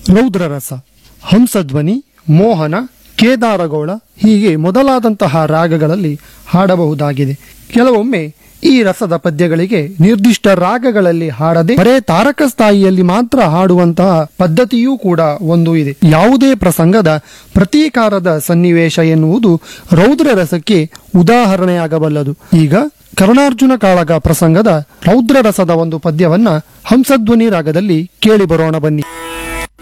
ರೌದ್ರರಸ, ಹಂಸಧ್ವನಿ, ಮೋಹನ, ಕೇದಾರಗೌಳ ಹೀಗೆ ಮೊದಲಾದಂತಹ ರಾಗಗಳಲ್ಲಿ ಹಾಡಬಹುದಾಗಿದೆ. ಕೆಲವೊಮ್ಮೆ ಈ ರಸದ ಪದ್ಯಗಳಿಗೆ ನಿರ್ದಿಷ್ಟ ರಾಗಗಳಲ್ಲಿ ಹಾಡದೆ ಬರೇ ತಾರಕ ಸ್ಥಾಯಿಯಲ್ಲಿ ಮಾತ್ರ ಹಾಡುವಂತಹ ಪದ್ಧತಿಯೂ ಕೂಡ ಒಂದು ಇದೆ. ಯಾವುದೇ ಪ್ರಸಂಗದ ಪ್ರತೀಕಾರದ ಸನ್ನಿವೇಶ ಎನ್ನುವುದು ರೌದ್ರ ರಸಕ್ಕೆ ಉದಾಹರಣೆಯಾಗಬಲ್ಲದು. ಈಗ ಕರ್ಣಾರ್ಜುನ ಕಾಳಗ ಪ್ರಸಂಗದ ರೌದ್ರ ರಸದ ಒಂದು ಪದ್ಯವನ್ನ ಹಂಸಧ್ವನಿ ರಾಗದಲ್ಲಿ ಕೇಳಿ ಬರೋಣ ಬನ್ನಿ.